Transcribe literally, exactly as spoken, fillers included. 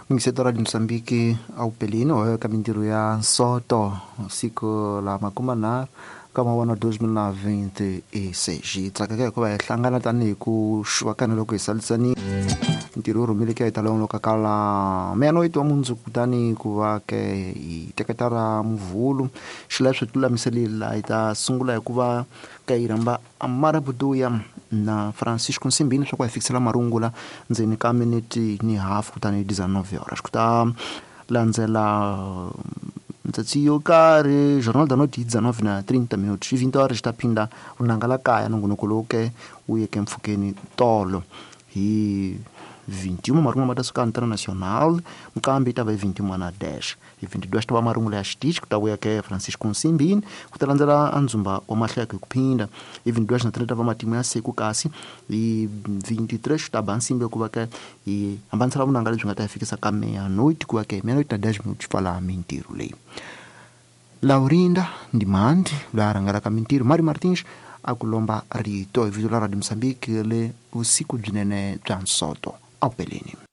Mingseto Radio Msambiki au Pelino wewe kamindiru ya Soto siku la makumana kama wana dois mil e vinte e seis tsakake ko ba hlangana tani ku shwakana loko isalisani ntiruru milike italongo kakala meanoito munzu kutani kuva ke iteketara mvulu shilapswe tula miselila ita sungula kuva kairamba amara buduya na Francisco Nsimbini swa ku fixela marungula ndzeni ka minute ni half kutani dezenove horas kuta landzela ntsatsi yo kari Jornal da Noite dezenove na trinta minutos e vinte horas tapinda unangala kaya nongonokoloke uyeke mfukeni tolo hi vinte e uma marungu madasuka internacional mkambi tava vinte e uma na dez e vinte e dois tava marungu ya stitch kutabuya ke Francisco Nsimbini kutalanzela anzumba wa mahleke kupinda e vinte e dois na trinta tava matimu ya seku kasi e vinte e três tava nsimbe kuva ke e ambansala unangala byi nga ta fikisa ka meia-noite kuva ke meia-noite na dez minutos fala mintirho leyi Laurinda Ndimandi larangala ka mintirho Mari Martins akulomba rito e vito la Radio Msambiki le usiku byinene bya Nsoto au Pelini.